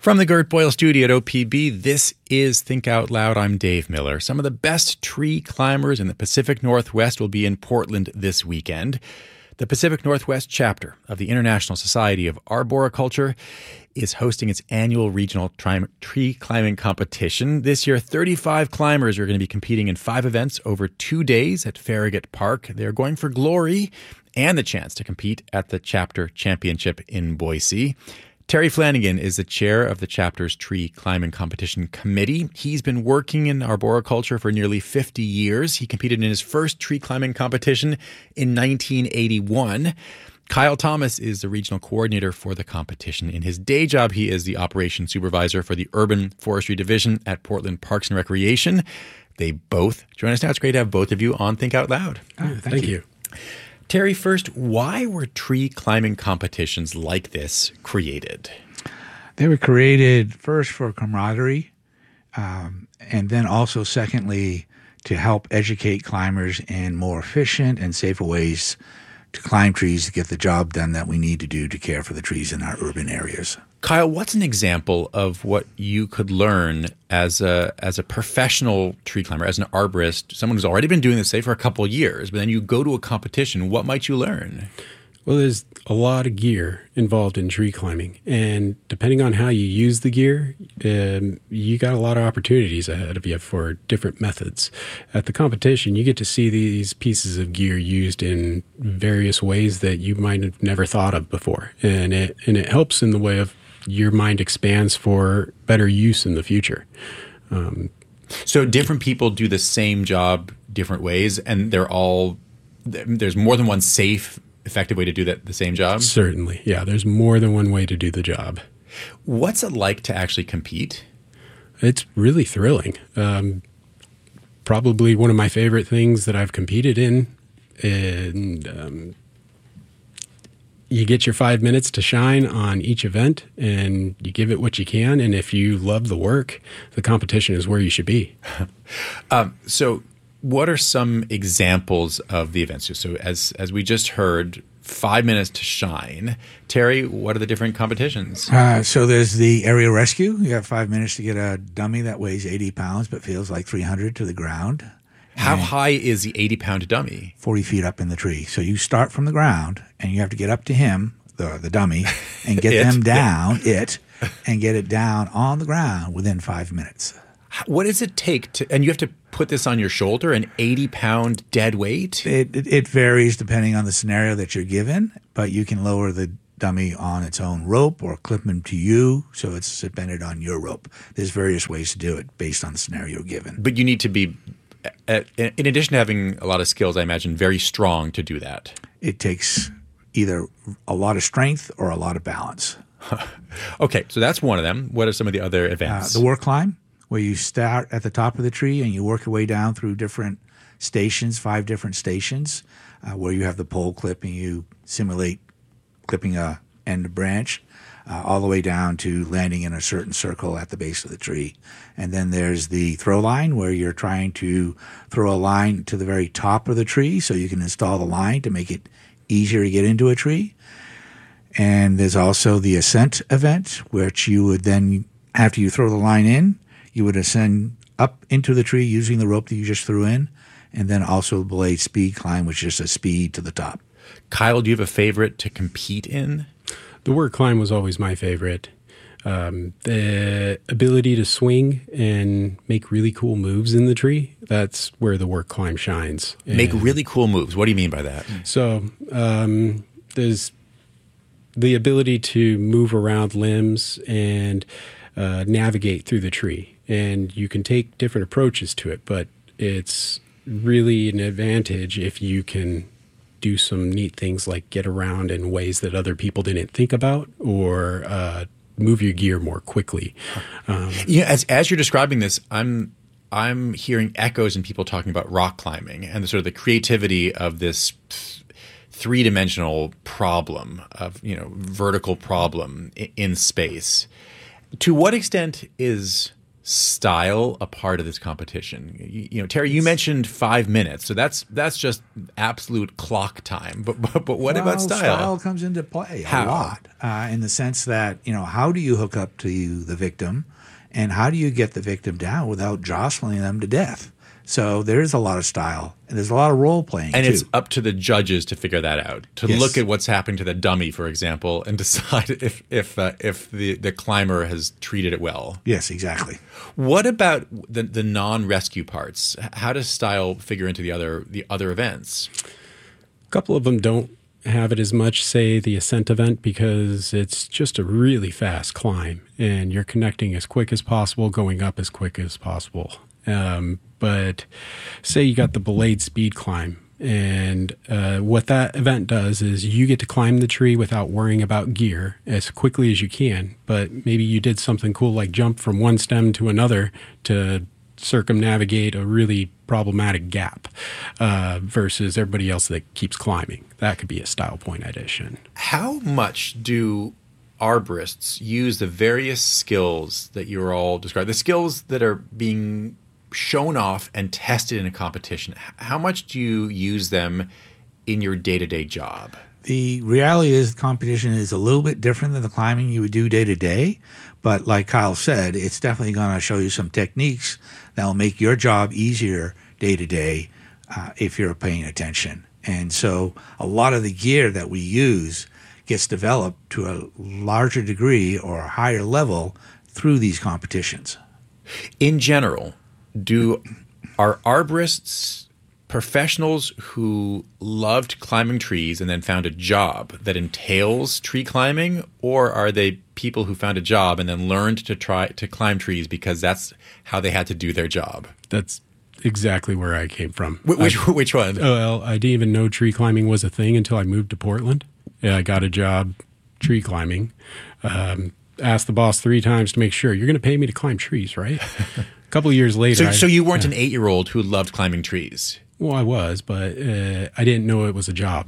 From the Gert Boyle studio at OPB, this is Think Out Loud. I'm Dave Miller. Some of the best tree climbers in the Pacific Northwest will be in Portland this weekend. The Pacific Northwest chapter of the International Society of Arboriculture is hosting its annual regional tree climbing competition. This year, 35 climbers are going to be competing in 5 events over 2 days at Farragut Park. They're going for glory and the chance to compete at the chapter championship in Boise. Terry Flanagan is the chair of the chapter's tree climbing competition committee. He's been working in arboriculture for nearly 50 years. He competed in his first tree climbing competition in 1981. Kyle Thomas is the regional coordinator for the competition. In his day job, he is the operations supervisor for the Urban Forestry Division at Portland Parks and Recreation. They both join us now. It's great to have both of you on Think Out Loud. Oh, thank you. Terry, first, why were tree climbing competitions like this created? They were created first for camaraderie, and then also, secondly, to help educate climbers in more efficient and safer ways to climb trees to get the job done that we need to do to care for the trees in our urban areas. Kyle, what's an example of what you could learn as a professional tree climber, as an arborist, someone who's already been doing this, say, for a couple of years, but then you go to a competition? What might you learn? Well, there's a lot of gear involved in tree climbing, and depending on how you use the gear, you got a lot of opportunities ahead of you for different methods. At the competition, you get to see these pieces of gear used in various ways that you might have never thought of before, and it helps in the way of your mind expands for better use in the future. So different people do the same job different ways, and there's more than one safe, effective way to do the same job? Certainly. Yeah, there's more than one way to do the job. What's it like to actually compete? It's really thrilling. Probably one of my favorite things that I've competed in. And you get your 5 minutes to shine on each event, and you give it what you can. And if you love the work, the competition is where you should be. So what are some examples of the events? So as we just heard, 5 minutes to shine. Terry, what are the different competitions? So there's the aerial rescue. You have 5 minutes to get a dummy that weighs 80 pounds but feels like 300 to the ground. How high is the 80-pound dummy? 40 feet up in the tree. So you start from the ground, and you have to get up to him, the dummy, and get them down, and get it down on the ground within 5 minutes. What does it take and you have to put this on your shoulder, an 80-pound dead weight? It varies depending on the scenario that you're given, but you can lower the dummy on its own rope or clip them to you, so it's suspended on your rope. There's various ways to do it based on the scenario given. But you need to be, in addition to having a lot of skills, I imagine, very strong to do that. It takes either a lot of strength or a lot of balance. Okay, so that's one of them. What are some of the other events? The work climb, where you start at the top of the tree and you work your way down through different stations, 5 different stations, where you have the pole clip and you simulate clipping a end of branch, all the way down to landing in a certain circle at the base of the tree. And then there's the throw line, where you're trying to throw a line to the very top of the tree so you can install the line to make it easier to get into a tree. And there's also the ascent event, which you would then, after you throw the line in, you would ascend up into the tree using the rope that you just threw in, and then also the blade speed climb, which is a speed to the top. Kyle, do you have a favorite to compete in? The work climb was always my favorite. The ability to swing and make really cool moves in the tree, that's where the work climb shines. Make really cool moves. What do you mean by that? So there's the ability to move around limbs and navigate through the tree. And you can take different approaches to it, but it's really an advantage if you can do some neat things like get around in ways that other people didn't think about, or move your gear more quickly. As you're describing this, I'm hearing echoes in people talking about rock climbing and the sort of the creativity of this 3-dimensional problem of, vertical problem in space. To what extent is style a part of this competition? You know, Terry, you mentioned 5 minutes, so that's just absolute clock time. But what about style? Style comes into play a lot in the sense that, you know, how do you hook up to the victim, and how do you get the victim down without jostling them to death? So there's a lot of style, and there's a lot of role playing, and too. it's up to the judges to figure that out, to look at what's happening to the dummy, for example, and decide if the climber has treated it well. Yes, exactly. What about the non-rescue parts? How does style figure into the other events? A couple of them don't have it as much, say the ascent event, because it's just a really fast climb, and you're connecting as quick as possible, going up as quick as possible. But say you got the Belayed speed climb, and what that event does is you get to climb the tree without worrying about gear as quickly as you can. But maybe you did something cool like jump from one stem to another to circumnavigate a really problematic gap versus everybody else that keeps climbing. That could be a style point addition. How much do arborists use the various skills that you're all describing, the skills that are being shown off and tested in a competition? How much do you use them in your day-to-day job? The reality is competition is a little bit different than the climbing you would do day to day. But like Kyle said, it's definitely going to show you some techniques that will make your job easier day to day if you're paying attention. And so a lot of the gear that we use gets developed to a larger degree or a higher level through these competitions. In general, are arborists professionals who loved climbing trees and then found a job that entails tree climbing, or are they people who found a job and then learned to try to climb trees because that's how they had to do their job? That's exactly where I came from. Which one? Well, I didn't even know tree climbing was a thing until I moved to Portland. I got a job tree climbing. Asked the boss 3 times to make sure, you're going to pay me to climb trees, right? A couple of years later. So you weren't an 8-year-old who loved climbing trees? Well, I was, but I didn't know it was a job.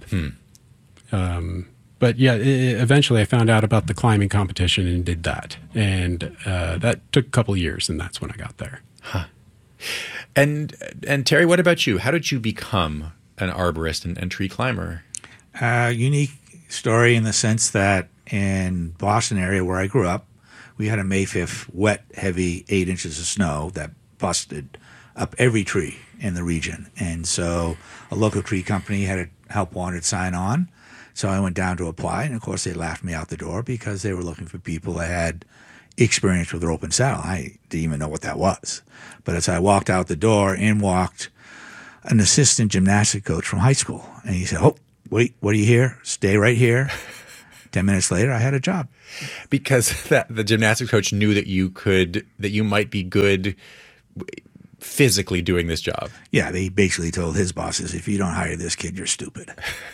But yeah, eventually I found out about the climbing competition and did that. And that took a couple of years, and that's when I got there. Huh. And Terry, what about you? How did you become an arborist and tree climber? Unique story in the sense that in Boston area where I grew up, we had a May 5th wet, heavy 8 inches of snow that busted up every tree in the region. And so a local tree company had a help wanted sign on. So I went down to apply, and of course they laughed me out the door because they were looking for people that had experience with rope and saddle. I didn't even know what that was. But as I walked out the door, in walked an assistant gymnastic coach from high school. And he said, "Oh, wait, what are you here? Stay right here." 10 minutes later, I had a job. Because the gymnastics coach knew that you might be good physically doing this job. Yeah, they basically told his bosses, if you don't hire this kid, you're stupid.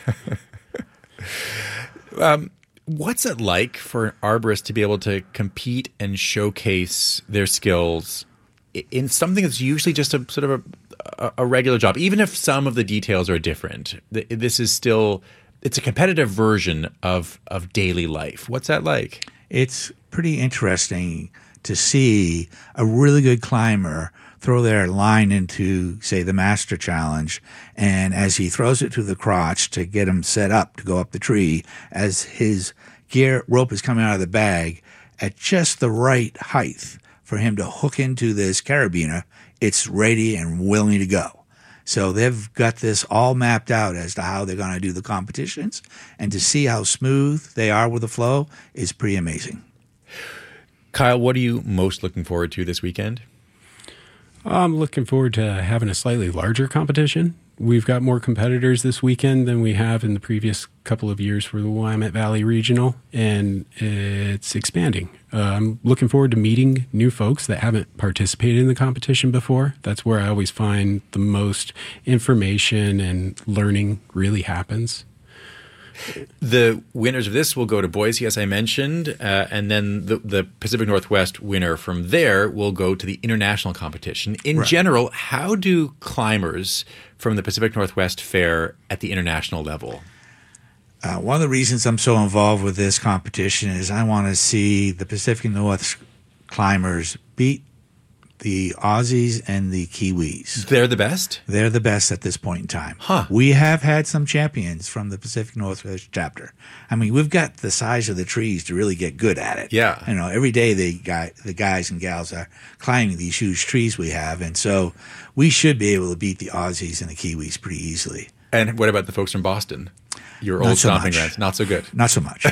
What's it like for an arborist to be able to compete and showcase their skills in something that's usually just a sort of a regular job, even if some of the details are different? This is still, it's a competitive version of daily life. What's that like? It's pretty interesting to see a really good climber throw their line into, say, the Master Challenge, and as he throws it to the crotch to get him set up to go up the tree, as his gear rope is coming out of the bag at just the right height for him to hook into this carabiner, it's ready and willing to go. So they've got this all mapped out as to how they're going to do the competitions, and to see how smooth they are with the flow is pretty amazing. Kyle, what are you most looking forward to this weekend? I'm looking forward to having a slightly larger competition. We've got more competitors this weekend than we have in the previous couple of years for the Willamette Valley Regional, and it's expanding. I'm looking forward to meeting new folks that haven't participated in the competition before. That's where I always find the most information and learning really happens. The winners of this will go to Boise, as I mentioned, and then the Pacific Northwest winner from there will go to the international competition. In general, how do climbers from the Pacific Northwest fare at the international level? One of the reasons I'm so involved with this competition is I want to see the Pacific Northwest climbers beat the Aussies and the Kiwis. They're the best? They're the best at this point in time. Huh. We have had some champions from the Pacific Northwest chapter. I mean, we've got the size of the trees to really get good at it. Yeah. You know, every day the guys and gals are climbing these huge trees we have, and so we should be able to beat the Aussies and the Kiwis pretty easily. And what about the folks from Boston? Your Not old so stomping much. grounds. Not so good. Not so much.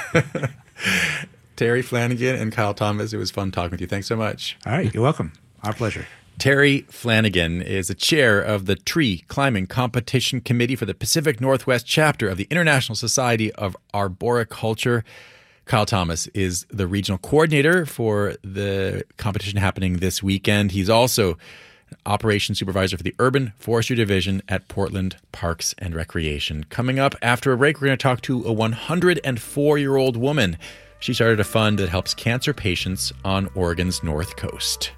Terry Flanagan and Kyle Thomas, it was fun talking with you. Thanks so much. All right, you're welcome. Our pleasure. Terry Flanagan is the chair of the Tree Climbing Competition Committee for the Pacific Northwest chapter of the International Society of Arboriculture. Kyle Thomas is the regional coordinator for the competition happening this weekend. He's also operations supervisor for the Urban Forestry Division at Portland Parks and Recreation. Coming up after a break, we're going to talk to a 104-year-old woman. She started a fund that helps cancer patients on Oregon's North Coast.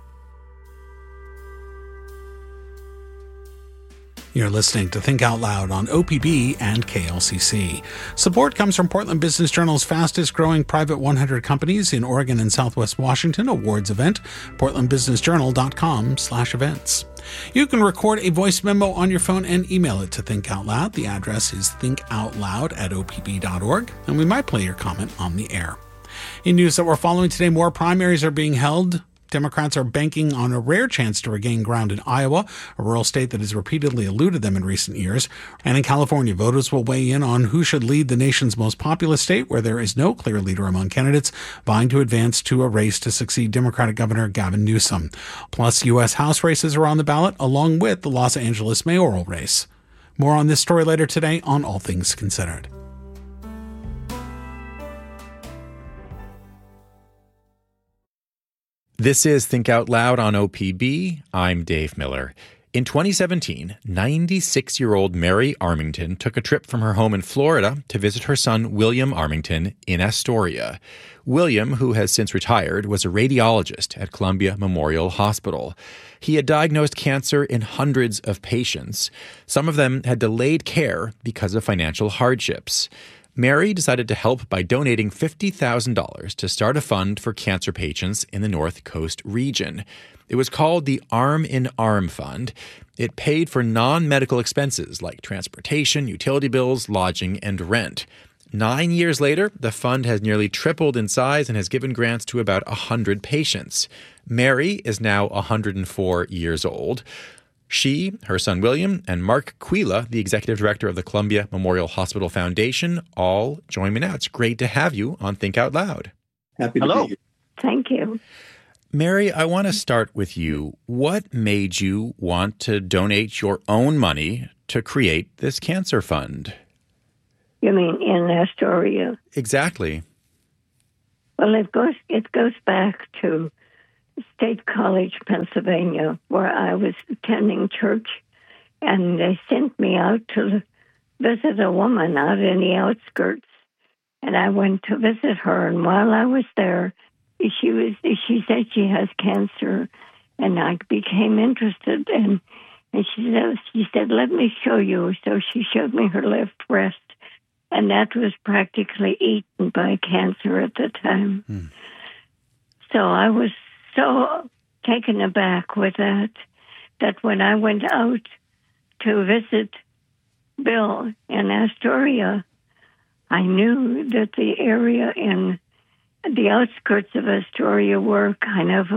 You're listening to Think Out Loud on OPB and KLCC. Support comes from Portland Business Journal's fastest growing private 100 companies in Oregon and Southwest Washington awards event, portlandbusinessjournal.com/events. You can record a voice memo on your phone and email it to Think Out Loud. The address is thinkoutloud@opb.org, and we might play your comment on the air. In news that we're following today, more primaries are being held. Democrats are banking on a rare chance to regain ground in Iowa, a rural state that has repeatedly eluded them in recent years. And in California, voters will weigh in on who should lead the nation's most populous state, where there is no clear leader among candidates vying to advance to a race to succeed Democratic Governor Gavin Newsom. Plus, U.S. House races are on the ballot, along with the Los Angeles mayoral race. More on this story later today on All Things Considered. This is Think Out Loud on OPB. I'm Dave Miller. In 2017, 96-year-old Mary Armington took a trip from her home in Florida to visit her son William Armington in Astoria. William, who has since retired, was a radiologist at Columbia Memorial Hospital. He had diagnosed cancer in hundreds of patients. Some of them had delayed care because of financial hardships. Mary decided to help by donating $50,000 to start a fund for cancer patients in the North Coast region. It was called the Arm in Arm Fund. It paid for non-medical expenses like transportation, utility bills, lodging, and rent. 9 years later, the fund has nearly tripled in size and has given grants to about 100 patients. Mary is now 104 years old. She, her son William, and Mark Quila, the executive director of the Columbia Memorial Hospital Foundation, all join me now. It's great to have you on Think Out Loud. Happy to be here. Thank you. Mary, I want to start with you. What made you want to donate your own money to create this cancer fund? You mean in Astoria? Exactly. Well, it goes back to State College, Pennsylvania, where I was attending church, and they sent me out to visit a woman out in the outskirts, and I went to visit her. And while I was there, she said she has cancer, and I became interested. And she said, "Let me show you." So she showed me her left breast, and that was practically eaten by cancer at the time. So I was so taken aback with that when I went out to visit Bill in Astoria, I knew that the area in the outskirts of Astoria were kind of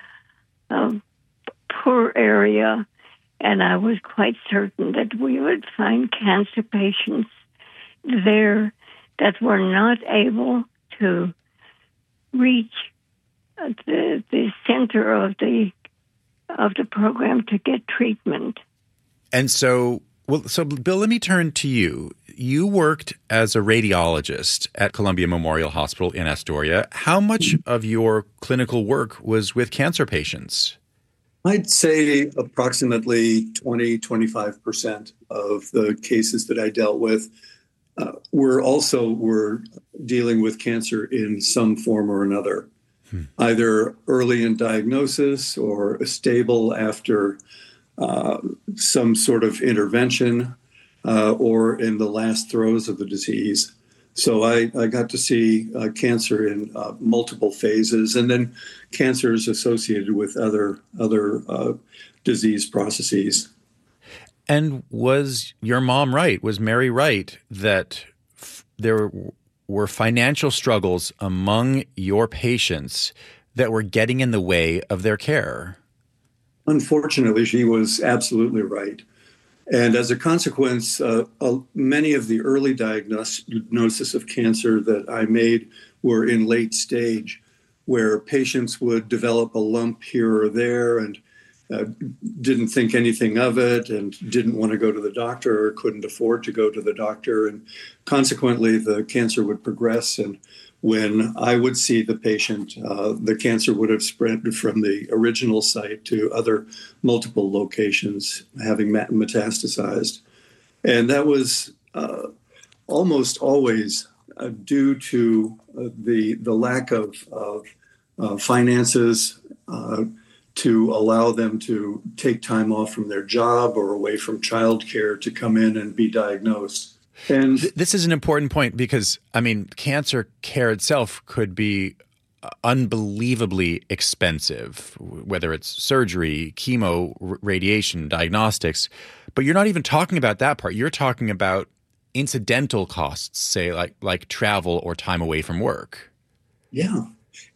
a poor area, and I was quite certain that we would find cancer patients there that were not able to reach the center of the program to get treatment. And so Bill, let me turn to you. You worked as a radiologist at Columbia Memorial Hospital in Astoria. How much of your clinical work was with cancer patients? I'd say approximately 20-25% of the cases that I dealt with were dealing with cancer in some form or another, either early in diagnosis or stable after some sort of intervention or in the last throes of the disease. So I got to see cancer in multiple phases, and then cancer is associated with other disease processes. And was your mom right? Was Mary right that there were financial struggles among your patients that were getting in the way of their care? Unfortunately, she was absolutely right. And as a consequence, many of the early diagnosis of cancer that I made were in late stage, where patients would develop a lump here or there and didn't think anything of it and didn't want to go to the doctor or couldn't afford to go to the doctor. And consequently, the cancer would progress. And when I would see the patient, the cancer would have spread from the original site to other multiple locations, having metastasized. And that was almost always due to the lack of finances to allow them to take time off from their job or away from childcare to come in and be diagnosed. And this is an important point because, I mean, cancer care itself could be unbelievably expensive, whether it's surgery, chemo, radiation, diagnostics. But you're not even talking about that part. You're talking about incidental costs, say like travel or time away from work. Yeah,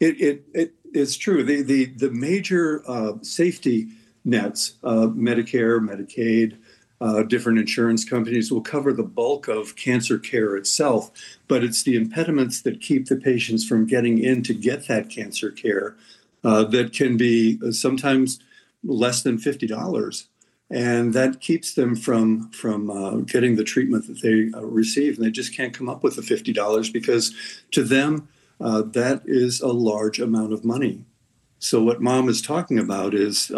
it's true. The major safety nets, Medicare, Medicaid, different insurance companies will cover the bulk of cancer care itself, but it's the impediments that keep the patients from getting in to get that cancer care that can be sometimes less than $50. And that keeps them from getting the treatment that they receive. And they just can't come up with the $50 because to them, that is a large amount of money. So what Mom is talking about is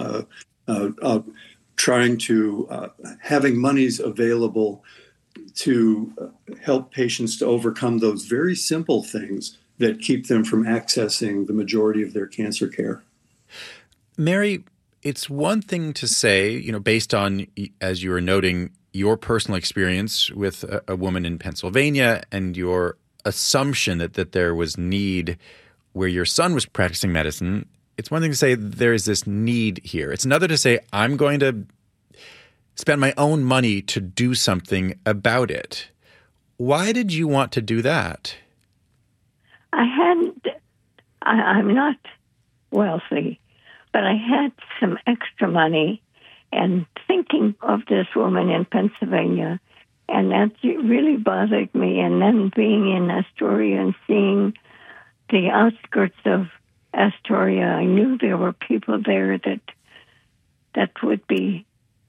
trying to having monies available to help patients to overcome those very simple things that keep them from accessing the majority of their cancer care. Mary, it's one thing to say, based on, as you were noting, your personal experience with a woman in Pennsylvania and your assumption that there was need where your son was practicing medicine. It's one thing to say there is this need here. It's another to say, I'm going to spend my own money to do something about it. Why did you want to do that? I'm not wealthy, but I had some extra money, and thinking of this woman in Pennsylvania, and that really bothered me. And then being in Astoria and seeing the outskirts of Astoria, I knew there were people there that would be,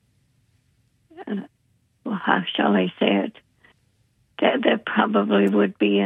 how shall I say it, that probably would be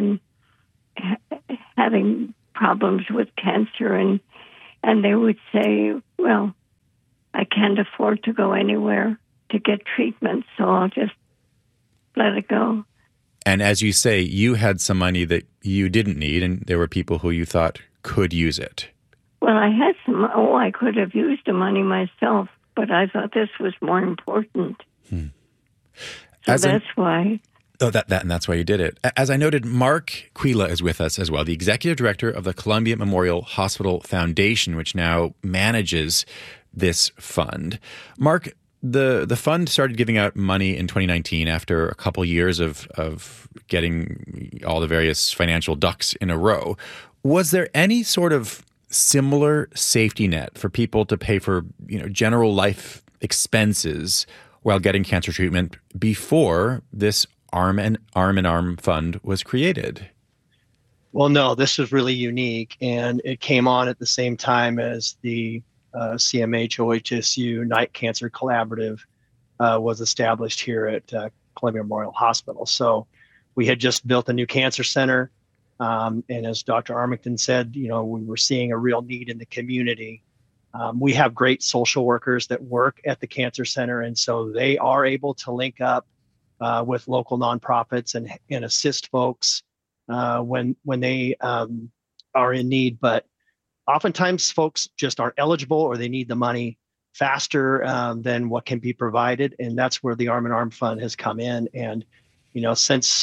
having problems with cancer, and they would say, well, I can't afford to go anywhere to get treatment, so I'll just let it go. And as you say, you had some money that you didn't need, and there were people who you thought could use it. Well, I had some. I could have used the money myself, but I thought this was more important. So that's why. Oh, and that's why you did it. As I noted, Mark Quila is with us as well, the executive director of the Columbia Memorial Hospital Foundation, which now manages this fund. Mark, the fund started giving out money in 2019 after a couple years of getting all the various financial ducks in a row. Was there any sort of similar safety net for people to pay for, general life expenses while getting cancer treatment before this Arm in Arm fund was created? Well, no, this was really unique, and it came on at the same time as the CMH OHSU Night Cancer Collaborative was established here at Columbia Memorial Hospital. So we had just built a new cancer center, and as Dr. Armington said, we were seeing a real need in the community. We have great social workers that work at the cancer center, and so they are able to link up with local nonprofits and assist folks when they are in need. But oftentimes folks just aren't eligible, or they need the money faster than what can be provided. And that's where the Arm in Arm Fund has come in. And, since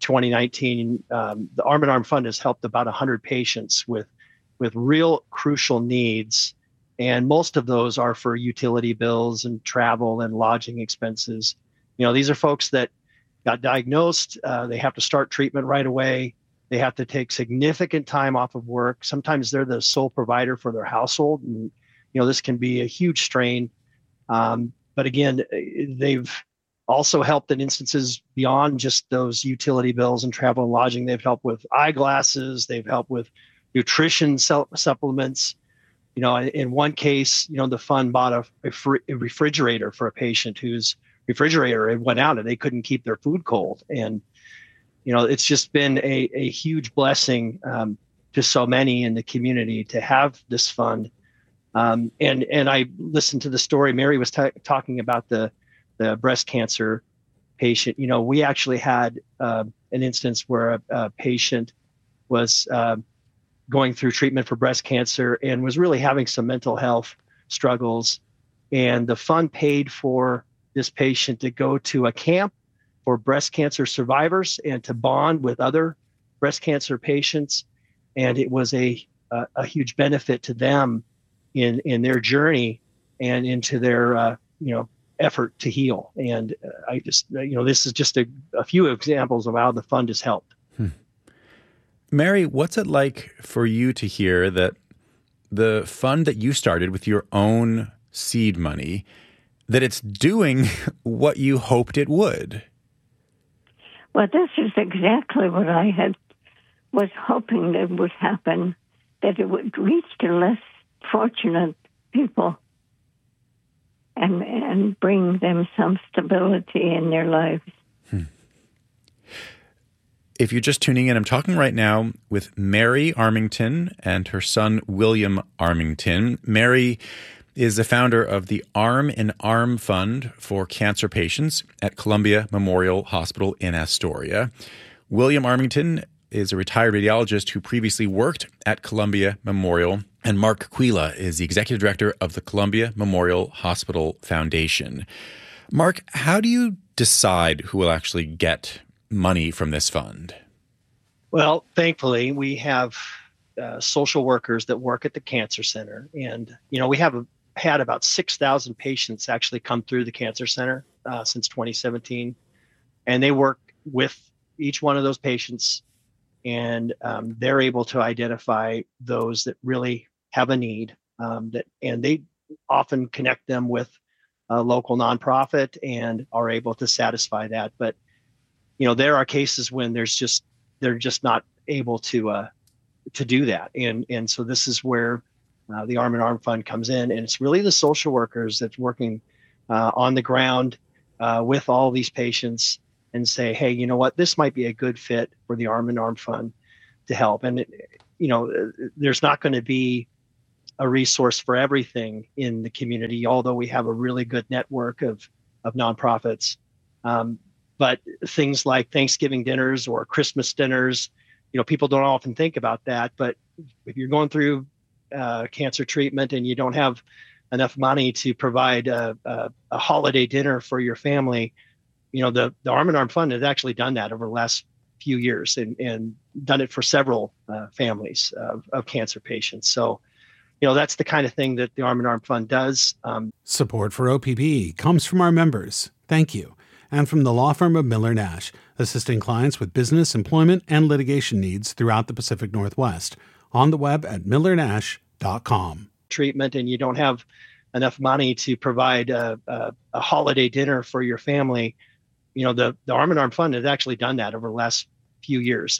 2019, the Arm & Arm Fund has helped about 100 patients with real crucial needs. And most of those are for utility bills and travel and lodging expenses. These are folks that got diagnosed. They have to start treatment right away. They have to take significant time off of work. Sometimes they're the sole provider for their household. And, this can be a huge strain. But again, they've also helped in instances beyond just those utility bills and travel and lodging. They've helped with eyeglasses. They've helped with nutrition supplements. In one case, the fund bought a refrigerator for a patient whose refrigerator had went out and they couldn't keep their food cold. And, it's just been a huge blessing to so many in the community to have this fund. And I listened to the story. Mary was talking about the breast cancer patient. We actually had an instance where a patient was going through treatment for breast cancer and was really having some mental health struggles. And the fund paid for this patient to go to a camp for breast cancer survivors and to bond with other breast cancer patients. And it was a huge benefit to them in their journey and into their, effort to heal. And I just, this is just a few examples of how the fund has helped. Mary, what's it like for you to hear that the fund that you started with your own seed money, that it's doing what you hoped it would? Well, this is exactly what I was hoping that would happen, that it would reach the less fortunate people and bring them some stability in their lives. If you're just tuning in, I'm talking right now with Mary Armington and her son, William Armington. Mary is the founder of the Arm & Arm Fund for cancer patients at Columbia Memorial Hospital in Astoria. William Armington is a retired radiologist who previously worked at Columbia Memorial. And Mark Quila is the executive director of the Columbia Memorial Hospital Foundation. Mark, how do you decide who will actually get money from this fund? Well, thankfully, we have social workers that work at the cancer center. And, we have had about 6,000 patients actually come through the cancer center since 2017. And they work with each one of those patients, and they're able to identify those that really have a need, and they often connect them with a local nonprofit and are able to satisfy that. But there are cases when they're just not able to do that, and so this is where the Arm & Arm Fund comes in, and it's really the social workers that's working on the ground with all these patients and say, hey, you know what, this might be a good fit for the Arm & Arm Fund to help. And there's not going to be a resource for everything in the community, although we have a really good network of nonprofits. But things like Thanksgiving dinners or Christmas dinners, people don't often think about that. But if you're going through cancer treatment and you don't have enough money to provide a holiday dinner for your family, the Arm & Arm Fund has actually done that over the last few years and done it for several families of cancer patients. So, that's the kind of thing that the Arm & Arm Fund does. Support for OPB comes from our members. Thank you. And from the law firm of Miller Nash, assisting clients with business, employment, and litigation needs throughout the Pacific Northwest. On the web at millernash.com. Treatment and you don't have enough money to provide a holiday dinner for your family, the Arm & Arm Fund has actually done that over the last few years